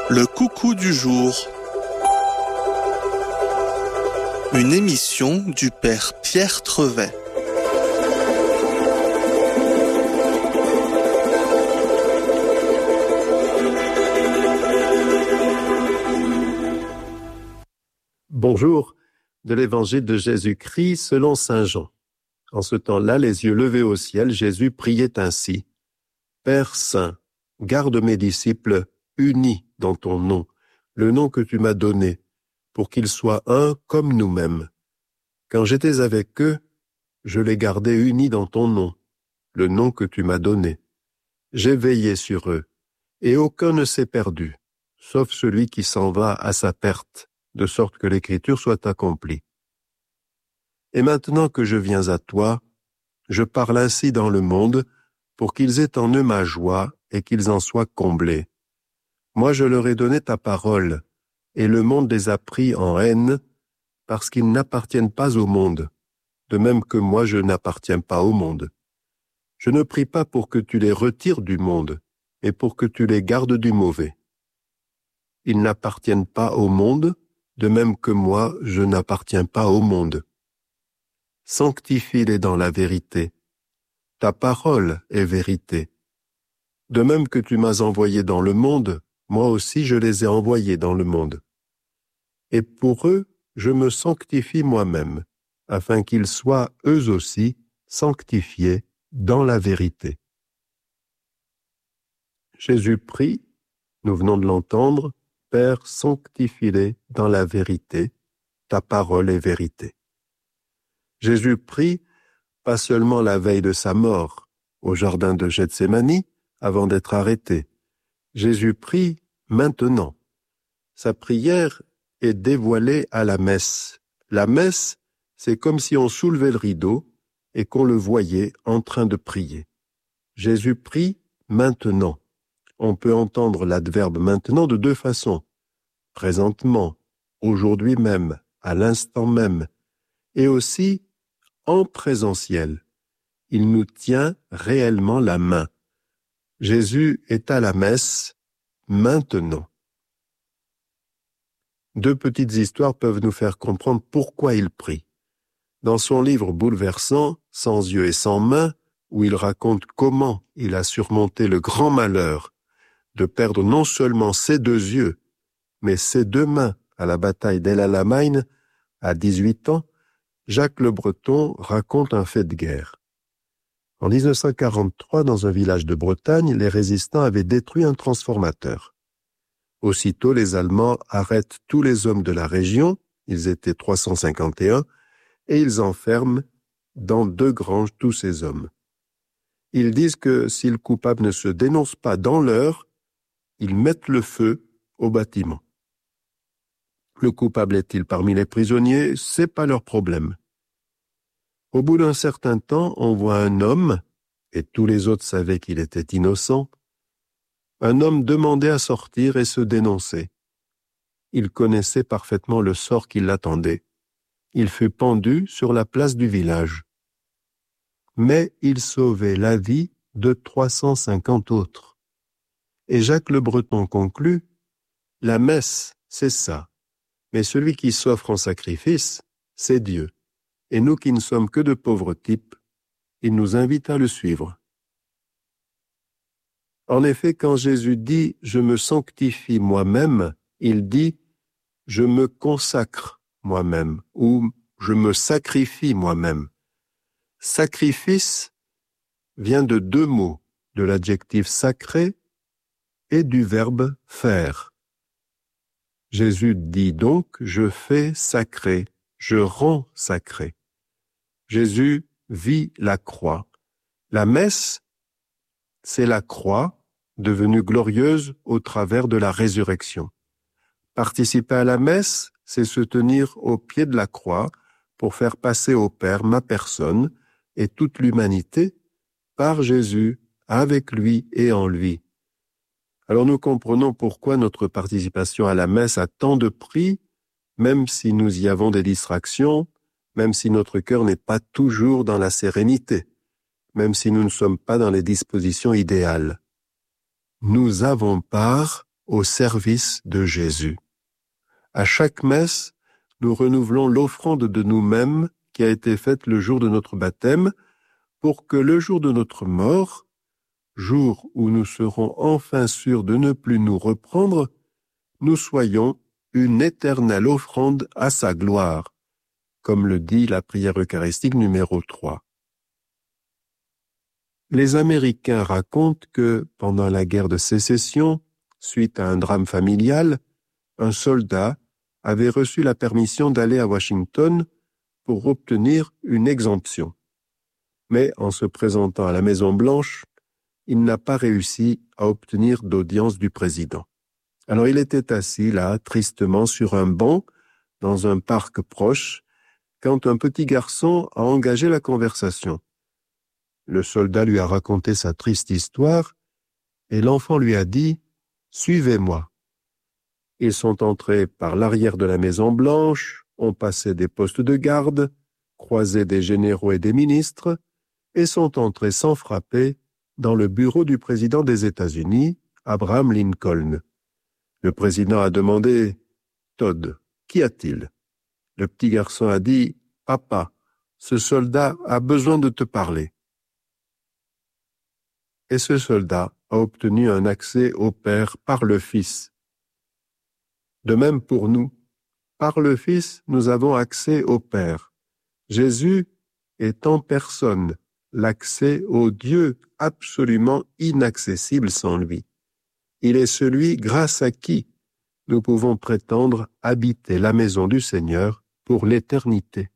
Le coucou du jour. Une émission du Père Pierre Trevet. Bonjour, de l'Évangile de Jésus-Christ selon saint Jean. En ce temps-là, les yeux levés au ciel, Jésus priait ainsi. Père saint, garde mes disciples unis dans ton nom, le nom que tu m'as donné, pour qu'ils soient un comme nous-mêmes. Quand j'étais avec eux, je les gardais unis dans ton nom, le nom que tu m'as donné. J'ai veillé sur eux, et aucun ne s'est perdu, sauf celui qui s'en va à sa perte, de sorte que l'Écriture soit accomplie. Et maintenant que je viens à toi, je parle ainsi dans le monde, pour qu'ils aient en eux ma joie et qu'ils en soient comblés. Moi je leur ai donné ta parole, et le monde les a pris en haine, parce qu'ils n'appartiennent pas au monde, de même que moi je n'appartiens pas au monde. Je ne prie pas pour que tu les retires du monde, mais pour que tu les gardes du mauvais. Ils n'appartiennent pas au monde, de même que moi je n'appartiens pas au monde. Sanctifie-les dans la vérité. Ta parole est vérité. De même que tu m'as envoyé dans le monde, moi aussi je les ai envoyés dans le monde. Et pour eux, je me sanctifie moi-même, afin qu'ils soient eux aussi sanctifiés dans la vérité. Jésus prie, nous venons de l'entendre, Père, sanctifie-les dans la vérité, ta parole est vérité. Jésus prie, pas seulement la veille de sa mort, au jardin de Gethsémani, avant d'être arrêté. Jésus prie maintenant. Sa prière est dévoilée à la messe. La messe, c'est comme si on soulevait le rideau et qu'on le voyait en train de prier. Jésus prie maintenant. On peut entendre l'adverbe maintenant de deux façons. Présentement, aujourd'hui même, à l'instant même, et aussi en présentiel. Il nous tient réellement la main. Jésus est à la messe maintenant. Deux petites histoires peuvent nous faire comprendre pourquoi il prie. Dans son livre bouleversant, Sans yeux et sans mains, où il raconte comment il a surmonté le grand malheur de perdre non seulement ses deux yeux, mais ses deux mains à la bataille d'El Alamein à 18 ans, Jacques Le Breton raconte un fait de guerre. En 1943, dans un village de Bretagne, les résistants avaient détruit un transformateur. Aussitôt, les Allemands arrêtent tous les hommes de la région, ils étaient 351, et ils enferment dans 2 granges tous ces hommes. Ils disent que si le coupable ne se dénonce pas dans l'heure, ils mettent le feu au bâtiment. Le coupable est-il parmi les prisonniers? C'est pas leur problème. Au bout d'un certain temps, on voit un homme, et tous les autres savaient qu'il était innocent, un homme demander à sortir et se dénoncer. Il connaissait parfaitement le sort qui l'attendait. Il fut pendu sur la place du village. Mais il sauvait la vie de 350 autres. Et Jacques Le Breton conclut, la messe, c'est ça. Mais celui qui s'offre en sacrifice, c'est Dieu. Et nous qui ne sommes que de pauvres types, il nous invite à le suivre. En effet, quand Jésus dit « je me sanctifie moi-même », il dit « je me consacre moi-même » ou « je me sacrifie moi-même ». Sacrifice vient de 2 mots, de l'adjectif sacré et du verbe faire. Jésus dit donc « je fais sacré ». Je rends sacré. Jésus vit la croix. La messe, c'est la croix devenue glorieuse au travers de la résurrection. Participer à la messe, c'est se tenir au pied de la croix pour faire passer au Père ma personne et toute l'humanité par Jésus, avec lui et en lui. Alors nous comprenons pourquoi notre participation à la messe a tant de prix, même si nous y avons des distractions, même si notre cœur n'est pas toujours dans la sérénité, même si nous ne sommes pas dans les dispositions idéales. Nous avons part au service de Jésus. À chaque messe, nous renouvelons l'offrande de nous-mêmes qui a été faite le jour de notre baptême pour que le jour de notre mort, jour où nous serons enfin sûrs de ne plus nous reprendre, nous soyons une éternelle offrande à sa gloire, comme le dit la prière eucharistique numéro 3. Les Américains racontent que, pendant la guerre de Sécession, suite à un drame familial, un soldat avait reçu la permission d'aller à Washington pour obtenir une exemption. Mais en se présentant à la Maison-Blanche, il n'a pas réussi à obtenir d'audience du président. Alors il était assis là, tristement, sur un banc, dans un parc proche, quand un petit garçon a engagé la conversation. Le soldat lui a raconté sa triste histoire, et l'enfant lui a dit « Suivez-moi ». Ils sont entrés par l'arrière de la Maison-Blanche, ont passé des postes de garde, croisé des généraux et des ministres, et sont entrés sans frapper dans le bureau du président des États-Unis, Abraham Lincoln. Le président a demandé « Todd, qu'y a-t-il » Le petit garçon a dit « Papa, ce soldat a besoin de te parler. » Et ce soldat a obtenu un accès au Père par le Fils. De même pour nous, par le Fils, nous avons accès au Père. Jésus est en personne l'accès au Dieu absolument inaccessible sans lui. Il est celui grâce à qui nous pouvons prétendre habiter la maison du Seigneur pour l'éternité.